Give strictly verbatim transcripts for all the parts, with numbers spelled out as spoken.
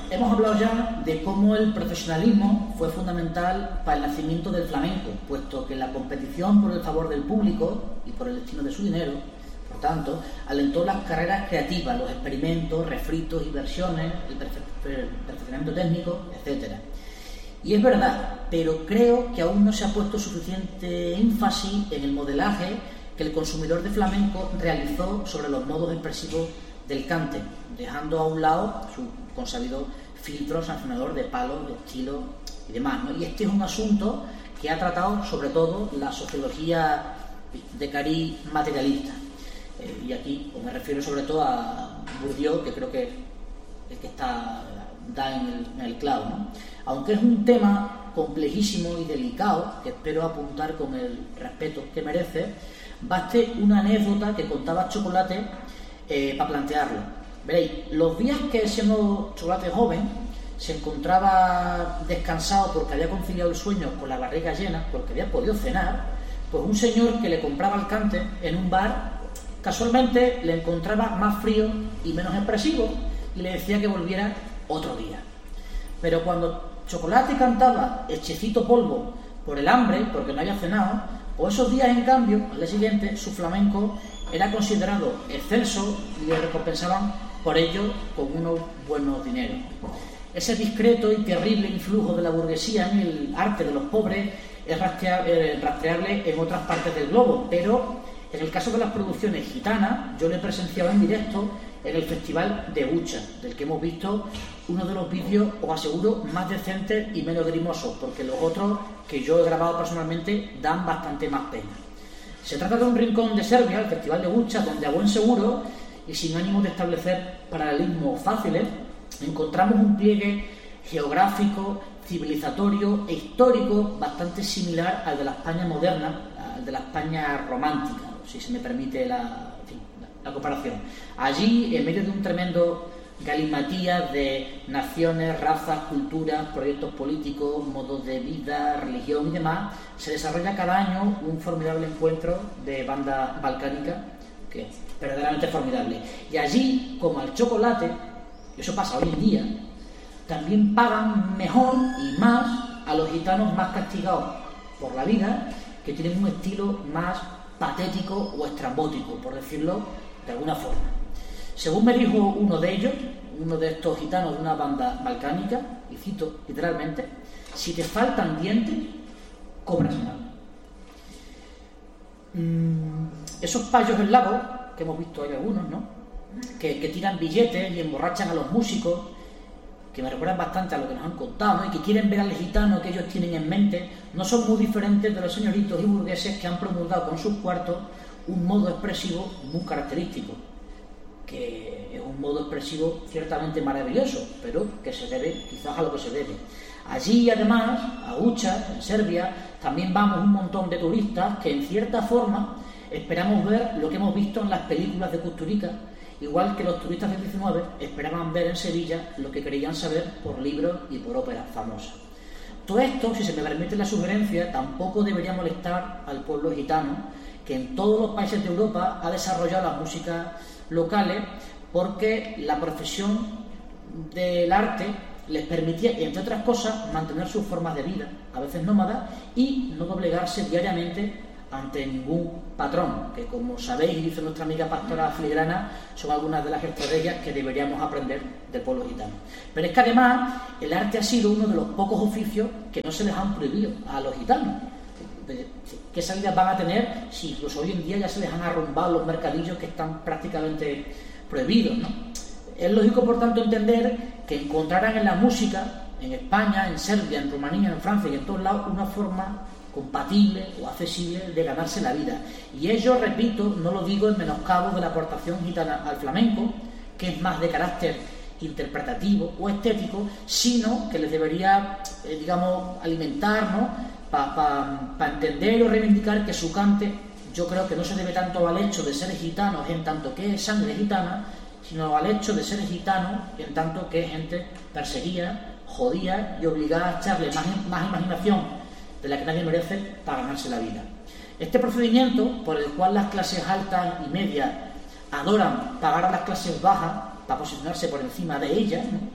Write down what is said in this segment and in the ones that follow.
hemos hablado ya de cómo el profesionalismo fue fundamental para el nacimiento del flamenco, puesto que la competición por el favor del público y por el destino de su dinero, por tanto, alentó las carreras creativas, los experimentos, refritos y versiones, el perfe- perfeccionamiento técnico, etcétera. Y es verdad, pero creo que aún no se ha puesto suficiente énfasis en el modelaje que el consumidor de flamenco realizó sobre los modos expresivos del cante, dejando a un lado su consabido filtro sancionador de palos, de estilo y demás, ¿no? Y este es un asunto que ha tratado sobre todo la sociología de cariz materialista. Eh, y aquí pues, me refiero sobre todo a Bourdieu, que creo que es el que está, da en el, en el clavo, ¿no? Aunque es un tema complejísimo y delicado, que espero apuntar con el respeto que merece, baste una anécdota que contaba Chocolate eh, para plantearlo. Veréis, los días que siendo Chocolate joven se encontraba descansado porque había conciliado el sueño con la barriga llena, porque había podido cenar, pues un señor que le compraba el cante en un bar casualmente le encontraba más frío y menos expresivo y le decía que volviera otro día. Pero cuando Chocolate cantaba Echecito polvo por el hambre, porque no había cenado, pues esos días, en cambio, al día siguiente, su flamenco era considerado excelso y le recompensaban por ello con unos buenos dineros. Ese discreto y terrible influjo de la burguesía en el arte de los pobres es rastreable en otras partes del globo, pero en el caso de las producciones gitanas, yo lo he presenciado en directo en el Festival de Ucha, del que hemos visto uno de los vídeos, os aseguro, más decentes y menos grimosos, porque los otros que yo he grabado personalmente dan bastante más pena. Se trata de un rincón de Serbia, el Festival de Ucha, donde a buen seguro y sin ánimo de establecer paralelismos fáciles, encontramos un pliegue geográfico, civilizatorio e histórico bastante similar al de la España moderna, al de la España romántica, si se me permite la, en fin, la comparación. Allí, en medio de un tremendo galimatías de naciones, razas, culturas, proyectos políticos, modos de vida, religión y demás, se desarrolla cada año un formidable encuentro de banda balcánica, que es verdaderamente formidable. Y allí, como al Chocolate, y eso pasa hoy en día, también pagan mejor y más a los gitanos más castigados por la vida, que tienen un estilo más patético o estrambótico, por decirlo de alguna forma. Según me dijo uno de ellos, uno de estos gitanos de una banda balcánica, y cito literalmente: si te faltan dientes, cobras mal. Mm, esos payos en lago, que hemos visto hay algunos, ¿no? Que, que tiran billetes y emborrachan a los músicos, que me recuerdan bastante a lo que nos han contado, ¿no? Y que quieren ver al gitano que ellos tienen en mente, no son muy diferentes de los señoritos y burgueses que han promulgado con sus cuartos un modo expresivo muy característico, que es un modo expresivo ciertamente maravilloso, pero que se debe quizás a lo que se debe. Allí, además, a Ucha, en Serbia, también vamos un montón de turistas que, en cierta forma, esperamos ver lo que hemos visto en las películas de Kusturica, igual que los turistas del diecinueve esperaban ver en Sevilla lo que querían saber por libros y por óperas famosas. Todo esto, si se me permite la sugerencia, tampoco debería molestar al pueblo gitano, que en todos los países de Europa ha desarrollado las músicas locales, porque la profesión del arte les permitía, entre otras cosas, mantener sus formas de vida, a veces nómadas, y no doblegarse diariamente ante ningún patrón, que, como sabéis y dice nuestra amiga pastora filigrana, son algunas de las estrategias que deberíamos aprender del pueblo gitano. Pero es que además el arte ha sido uno de los pocos oficios que no se les han prohibido a los gitanos. ¿Qué salidas van a tener si incluso hoy en día ya se les han arrumbado los mercadillos que están prácticamente prohibidos, ¿no? Es lógico, por tanto, entender que encontrarán en la música, en España, en Serbia, en Rumanía, en Francia y en todos lados, una forma compatible o accesible de ganarse la vida. Y ello, repito, no lo digo en menoscabo de la aportación gitana al flamenco, que es más de carácter interpretativo o estético, sino que les debería, eh, digamos, alimentar, ¿no?, para pa, pa entender o reivindicar que su cante, yo creo que no se debe tanto al hecho de ser gitanos en tanto que es sangre gitana, sino al hecho de ser gitano en tanto que es gente perseguida, jodida y obligada a echarle más, más imaginación de la que nadie merece para ganarse la vida. Este procedimiento, por el cual las clases altas y medias adoran pagar a las clases bajas para posicionarse por encima de ellas, ¿no?,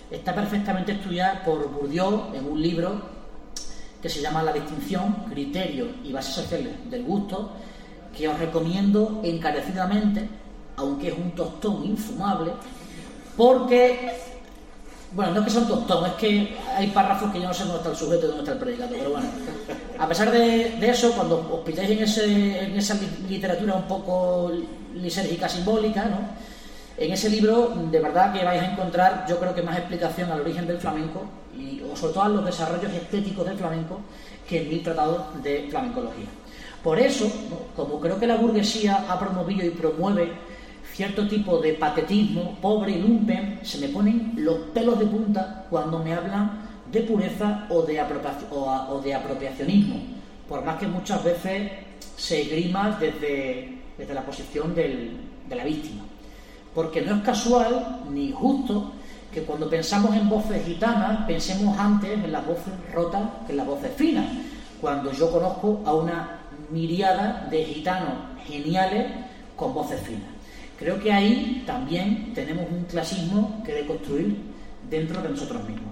está perfectamente estudiada por Bourdieu en un libro que se llama La distinción, criterios y bases sociales del gusto, que os recomiendo encarecidamente, aunque es un tostón infumable, porque, bueno, no es que sea un tostón, es que hay párrafos que yo no sé dónde está el sujeto y dónde está el predicado, pero bueno, a pesar de, de eso, cuando os pilláis en, ese, en esa literatura un poco lisérgica, simbólica, ¿no?, en ese libro de verdad que vais a encontrar, yo creo que más explicación al origen del flamenco y o sobre todo a los desarrollos estéticos del flamenco que en mil tratados de flamencología. Por eso, ¿no?, como creo que la burguesía ha promovido y promueve cierto tipo de patetismo pobre y lumpen, se me ponen los pelos de punta cuando me hablan de pureza o de, apropiación, o, a, o de apropiacionismo, por más que muchas veces se esgrima desde, desde la posición del, de la víctima. Porque no es casual ni justo que cuando pensamos en voces gitanas pensemos antes en las voces rotas que en las voces finas, cuando yo conozco a una miriada de gitanos geniales con voces finas. Creo que ahí también tenemos un clasismo que deconstruir dentro de nosotros mismos.